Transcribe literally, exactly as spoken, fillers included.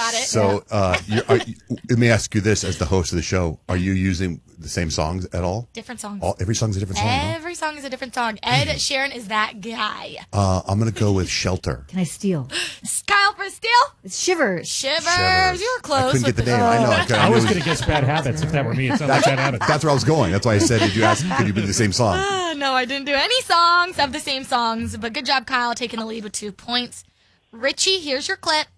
got it. So uh, you're, are you, let me ask you this: as the host of the show, are you using the same songs at all? Different songs. All, every song's a different song. Every huh? song is a different song. Ed Sheeran is that guy. Uh, I'm gonna go with Shelter. Can I steal? Kyle for steal? It's Shivers. Shivers. Shivers. You were close. I couldn't with get the name. Oh. I know. I, I was going to guess Bad Habits if that were me. It sounds like Bad Habits. That's where I was going. That's why I said, did you ask, could you be the same song? Uh, no, I didn't do any songs of the same songs, but good job, Kyle, taking the lead with two points. Richie, here's your clip.